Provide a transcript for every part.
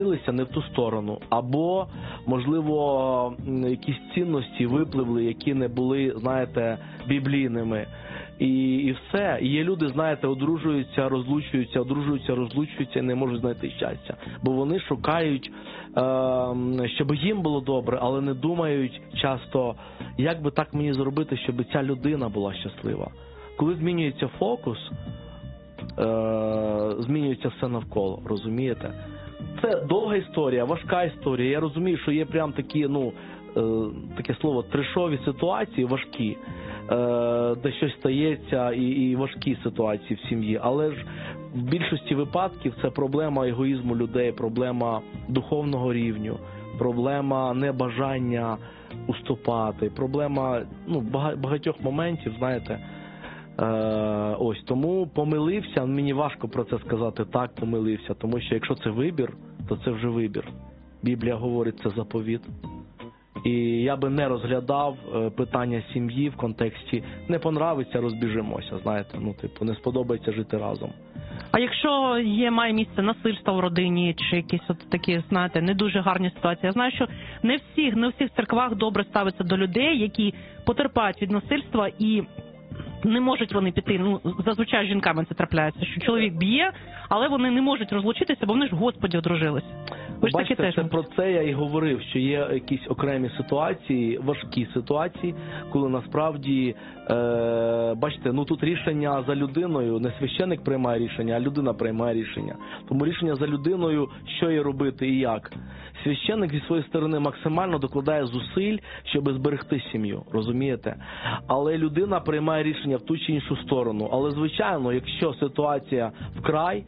не в ту сторону, або, можливо, якісь цінності випливли, які не були, знаєте, біблійними. І все. І є люди, знаєте, одружуються, розлучуються і не можуть знайти щастя. Бо вони шукають, щоб їм було добре, але не думають часто, як би так мені зробити, щоб ця людина була щаслива. Коли змінюється фокус, змінюється все навколо, розумієте? Це довга історія, важка історія. Я розумію, що є прям такі, таке слово, трешові ситуації, важкі, де щось стається, і важкі ситуації в сім'ї. Але ж в більшості випадків це проблема егоїзму людей, проблема духовного рівню, проблема небажання уступати, проблема багатьох моментів, знаєте. Ось, тому помилився, мені важко про це сказати, так, помилився, тому що якщо це вибір, то це вже вибір. Біблія говорить, це заповіт. І я би не розглядав питання сім'ї в контексті не понравиться, розбіжимося, знаєте, не сподобається жити разом. А якщо має місце насильство в родині, чи якісь от такі, знаєте, не дуже гарні ситуації? Я знаю, що не в всіх церквах добре ставиться до людей, які потерпають від насильства і не можуть вони піти. Зазвичай з жінками це трапляється, що чоловік б'є, але вони не можуть розлучитися, бо вони ж в Господі одружились. Бачите, це про це я і говорив, що є якісь окремі ситуації, важкі ситуації, коли насправді, бачите, тут рішення за людиною, не священик приймає рішення, а людина приймає рішення. Тому рішення за людиною, що їй робити і як. Священик зі своєї сторони максимально докладає зусиль, щоб зберегти сім'ю, розумієте? Але людина приймає рішення в ту чи іншу сторону. Але, звичайно, якщо ситуація вкрай,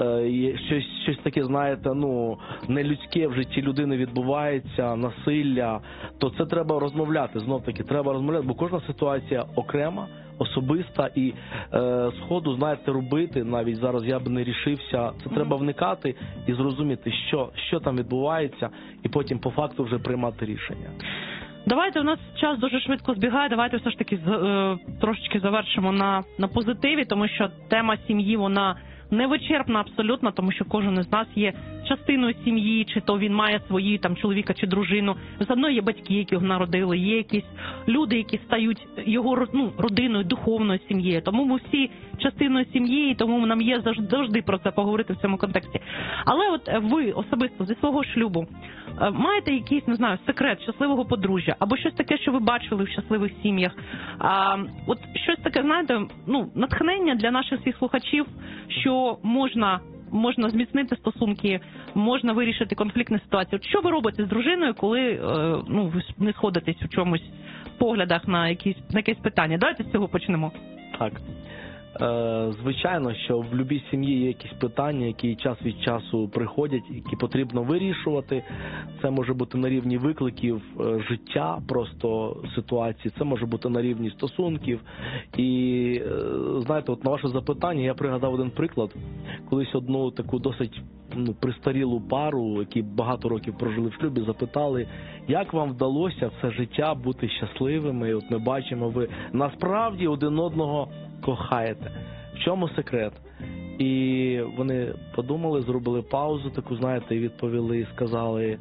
щось таке, знаєте, нелюдське в житті людини відбувається, насилля, то це треба розмовляти, знов-таки, треба розмовляти, бо кожна ситуація окрема, особиста, і сходу, знаєте, робити, навіть зараз я б не рішився, це треба вникати і зрозуміти, що там відбувається, і потім по факту вже приймати рішення. Давайте, у нас час дуже швидко збігає, давайте все ж таки трошечки завершимо на позитиві, тому що тема сім'ї, вона невичерпна абсолютно, тому що кожен із нас є частиною сім'ї, чи то він має свої чоловіка чи дружину. Заодно є батьки, які його народили, є якісь люди, які стають його родиною, духовною сім'єю. Тому ми всі частиною сім'ї, і тому нам є завжди про це поговорити в цьому контексті. Але от ви особисто зі свого шлюбу маєте якийсь, не знаю, секрет щасливого подружжя, або щось таке, що ви бачили в щасливих сім'ях? От щось таке, знаєте, натхнення для наших всіх слухачів, що можна зміцнити стосунки, можна вирішити конфліктні ситуації. От що ви робите з дружиною, коли ви не сходитесь у чомусь поглядах на якесь питання? Давайте з цього почнемо. Так. Звичайно, що в будь-якій сім'ї є якісь питання, які час від часу приходять, які потрібно вирішувати. Це може бути на рівні викликів життя, просто ситуації, це може бути на рівні стосунків. І, знаєте, от на ваше запитання я пригадав один приклад. Колись одну таку досить пристарілу пару, які багато років прожили в шлюбі, запитали, як вам вдалося все життя бути щасливими? І от ми бачимо, ви насправді один одного кохаєте. В чому секрет? І вони подумали, зробили паузу таку, знаєте, і відповіли, сказали,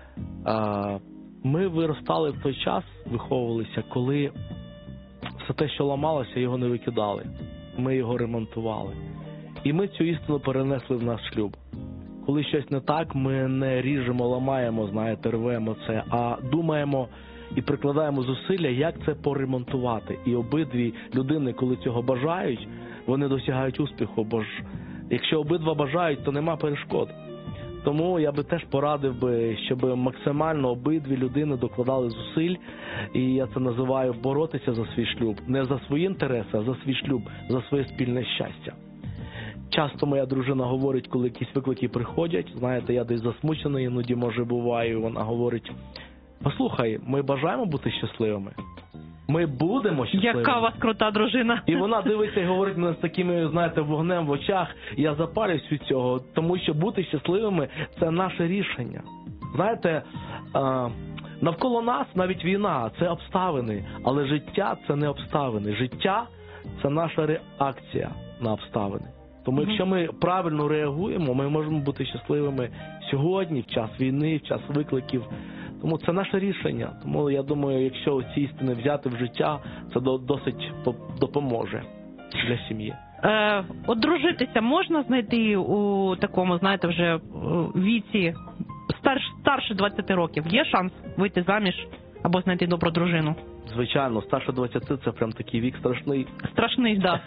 ми виростали в той час, виховувалися, коли все те, що ламалося, його не викидали. Ми його ремонтували. І ми цю істину перенесли в наш шлюб. Коли щось не так, ми не ріжемо, ламаємо, знаєте, рвемо це, а думаємо і прикладаємо зусилля, як це поремонтувати. І обидві людини, коли цього бажають, вони досягають успіху, бо ж якщо обидва бажають, то нема перешкод. Тому я би теж порадив би, щоб максимально обидві людини докладали зусиль, і я це називаю боротися за свій шлюб. Не за свої інтереси, а за свій шлюб, за своє спільне щастя. Часто моя дружина говорить, коли якісь виклики приходять, знаєте, я десь засмучений, іноді, може, буваю, вона говорить, послухай, ми бажаємо бути щасливими. Ми будемо щасливими. Яка у вас крута дружина. І вона дивиться і говорить мене з такими, знаєте, вогнем в очах. Я запалююсь від цього, тому що бути щасливими – це наше рішення. Знаєте, навколо нас навіть війна – це обставини, але життя – це не обставини. Життя – це наша реакція на обставини. Тому якщо ми правильно реагуємо, ми можемо бути щасливими сьогодні, в час війни, в час викликів. Тому це наше рішення. Тому я думаю, якщо ці істини взяти в життя, це досить допоможе для сім'ї. Одружитися можна знайти у такому, знаєте, вже віці старше 20 років? Є шанс вийти заміж або знайти добру дружину? Звичайно, старше 20 – це прям такий вік страшний. Страшний, так.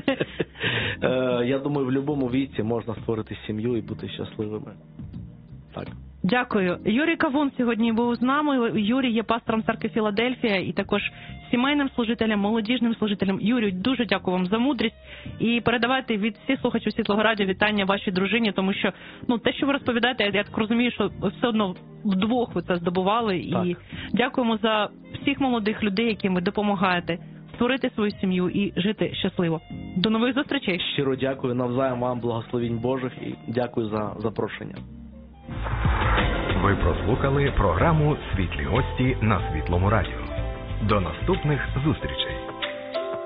Я думаю, в будь-якому віці можна створити сім'ю і бути щасливими. Так. Дякую. Юрій Кавун сьогодні був з нами. Юрій є пастором церкви Філадельфія і також сімейним служителем, молодіжним служителем. Юрій, дуже дякую вам за мудрість. І передавайте від всіх слухачів Світлого Радіо вітання вашій дружині, тому що те, що ви розповідаєте, я так розумію, що все одно вдвох ви це здобували. Так. І дякуємо за всіх молодих людей, яким ви допомагаєте створити свою сім'ю і жити щасливо. До нових зустрічей. Щиро дякую, навзаєм вам благословінь Божих і дякую за запрошення. Ви прослухали програму «Світлі гості» на Світлому Радіо. До наступних зустрічей!